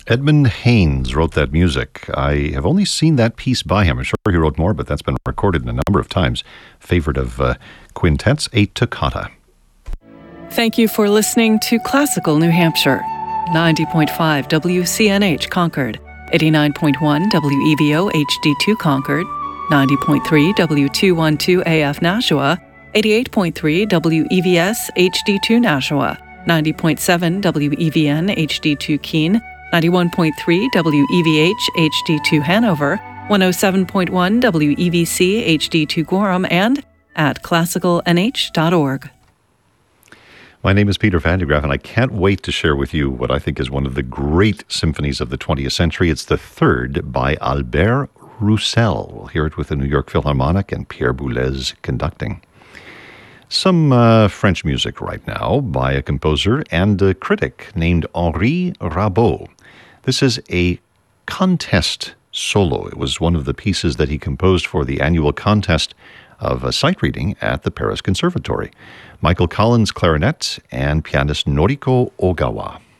Edmund Haynes wrote that music. I have only seen that piece by him. I'm sure he wrote more, but that's been recorded a number of times. Favorite of quintets, a toccata. Thank you for listening to Classical New Hampshire. 90.5 WCNH Concord, 89.1 WEVO HD2 Concord, 90.3 W212 AF Nashua, 88.3 WEVS HD2 Nashua, 90.7 WEVN HD2 Keene, 91.3 WEVH HD2 Hanover, 107.1 WEVC HD2 Gorham, and at classicalnh.org. My name is Peter Van de Graaff, and I can't wait to share with you what I think is one of the great symphonies of the 20th century. It's the third by Albert Roussel. We'll hear it with the New York Philharmonic and Pierre Boulez conducting. Some French music right now by a composer and a critic named Henri Rabault. This is a contest solo. It was one of the pieces that he composed for the annual contest of sight reading at the Paris Conservatory. Michael Collins, clarinet, and pianist Noriko Ogawa.